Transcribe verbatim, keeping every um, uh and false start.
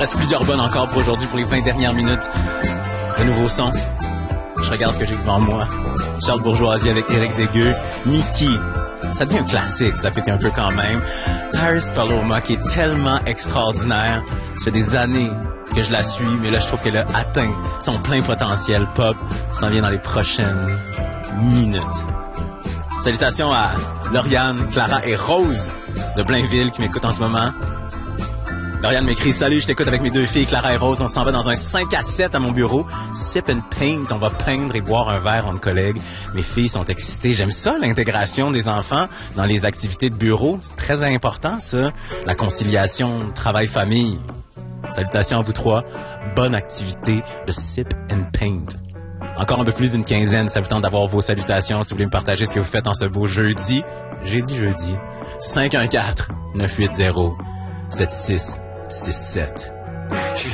reste plusieurs bonnes encore pour aujourd'hui, pour les vingt dernières minutes. De nouveaux sons. Je regarde ce que j'ai devant moi. Charles Bourgeoisie avec Éric Dégueu. Mickey. Ça devient un classique, ça fait un peu quand même. Paris Paloma, qui est tellement extraordinaire. Ça fait des années que je la suis, mais là, je trouve qu'elle a atteint son plein potentiel pop. Ça s'en vient dans les prochaines minutes. Salutations à Lauriane, Clara et Rose de Blainville qui m'écoutent en ce moment. Lauriane m'écrit « Salut, je t'écoute avec mes deux filles, Clara et Rose. On s'en va dans un cinq à sept à mon bureau. Sip and paint. On va peindre et boire un verre entre collègues. Mes filles sont excitées. J'aime ça, l'intégration des enfants dans les activités de bureau. C'est très important, ça. La conciliation travail-famille. Salutations à vous trois. Bonne activité de Sip and paint. Encore un peu plus d'une quinzaine. Ça vous tente d'avoir vos salutations. Si vous voulez me partager ce que vous faites en ce beau jeudi. J'ai dit jeudi. cinq un quatre neuf huit zéro sept six six sept.